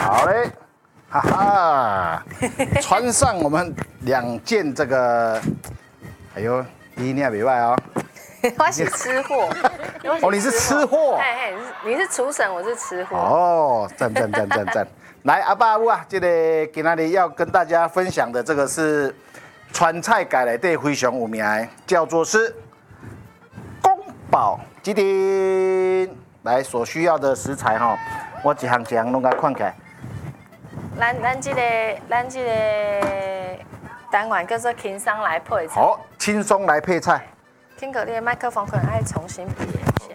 好嘞，哈哈，穿上我们2件这个，哎呦，你也没坏哦。 我是吃货。 哦，你是吃货。 嘿，你是厨神，我是吃货。 哦，赞。来，阿爸母啊，这个今天要跟大家分享的这个是川菜界内底非常有名的，叫做是宫保鸡丁。来，所需要的食材哈，我一项拢甲看起来。 咱这个单元叫做轻松来配菜。 好，轻松来配菜。 听哥，你的麦克风可能爱重新别一下。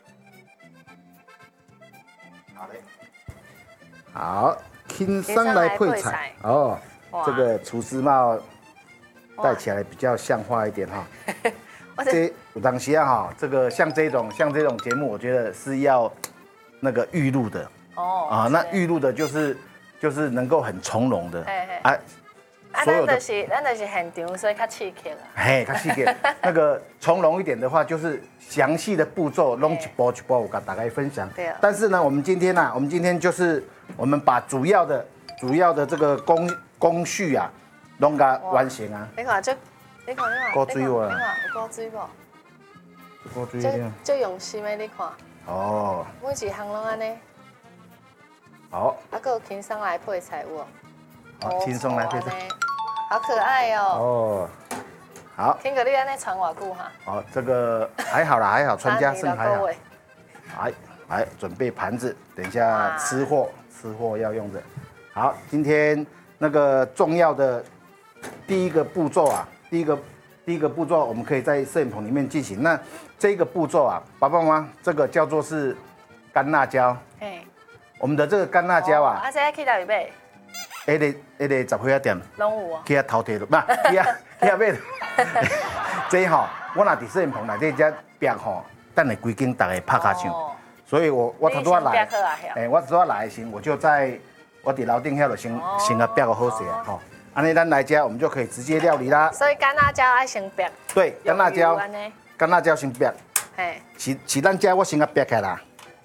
好嘞。好，轻松来配菜。哦，这个厨师帽戴起来比较像话一点哈。这有当时啊哈，这个像这种节目，我觉得是要那个预录的哦啊，那预录的就是能够很从容的啊。 所有的咱就是现场，所以较刺激了。 嘿，较刺激。那个从容一点的话，就是详细的步骤弄一步我跟大家分享。对。但是呢，我们今天就是我们把主要的这个工序啊，弄个完成啊。你看。高水喎， 你看有高水无？ 高水啲。 最用心的你看。 哦。 每一项拢安尼。 好。 还有轻松来配菜有。 好，轻松来配菜。 好可爱哦。 哦。好。 听个你安尼穿偌久哈？ 好，这个还好啦，还好，传家剩还好。来，准备盘子，等一下吃货要用的。好，今天那个重要的第一个步骤啊。第一个步骤，我们可以在摄影棚里面进行。那这个步骤啊，爸爸妈妈，这个叫做是干辣椒。我们的这个干辣椒啊， 这去哪里买？ 那个杂货店。 拢有啊。 去偷摕咯，去买。这吼，我若伫摄影棚内底只壁吼，等下规间大家拍卡唱。所以我头拄仔来，我头拄仔来的时，我就在我伫楼顶遐就先啊壁个好势啊吼。安尼咱来家，我们就可以直接料理啦。 所以干辣椒爱先煸。 对，干辣椒先煸。是咱家我先啊煸开啦。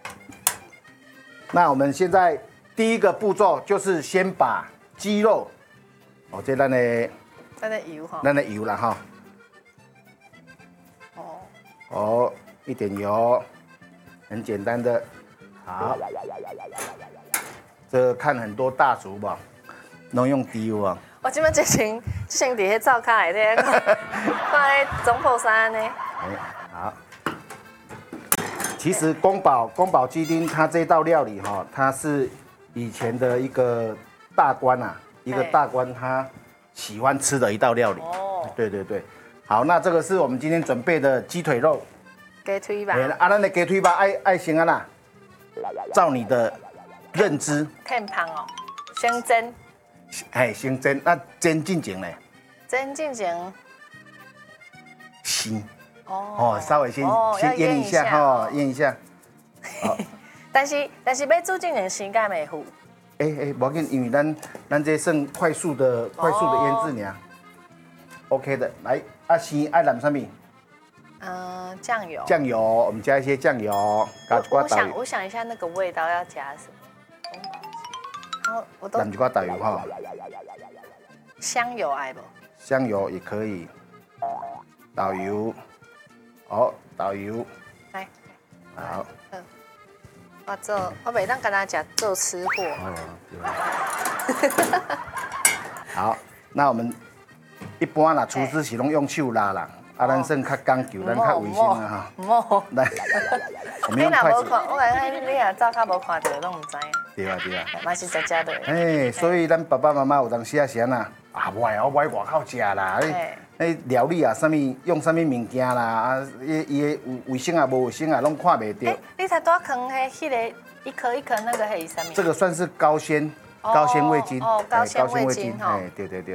那我们现在第一个步骤就是先把鸡肉，这咱的油哈， 咱的油啦哈。哦，一点油，很简单的。好，这看很多大厨吧，拢用猪油啊。 我即摆之前伫迄灶骹内底看迄总破山呢。 好。其实宫保鸡丁它这道料理哈，它是以前的一个大官啊，一个大官他喜欢吃的一道料理。哦。对。好，那这个是我们今天准备的鸡腿肉。 鸡腿吧。 咱的鸡腿吧爱先啊啦，照你的认知。 偏胖哦，先蒸。 先蒸，那蒸进前呢？ 蒸进前， 先稍微先腌一下哈，腌一下。 但是要煮进前时间袂赴。 无要紧，因为咱这算快速的腌制尔。OK 的，来先爱染什么？ 酱油。 酱油，我们加一些酱油， 我想一下那个味道要加什么。 染一挂导油哈， 香油爱不？ 香油也可以，导油，导油， 来， 好， 我袂当跟他讲做吃货。 好，那我们一般啦，厨师是拢用手拉啦，咱算较讲究，咱较卫生啊哈。来，我们用筷子。 我感觉你若早较无看到，拢唔知。 对啊。 嘛是食的。 所以咱爸爸妈妈有当时啊是安那，我爱外口食啦，料理啊，用什么物件啦，伊卫生啊无卫生啊，拢看袂到。 你才多放迄个一颗一颗那个是什么？ 这个算是高纤味精。 高纤味精哈。 对。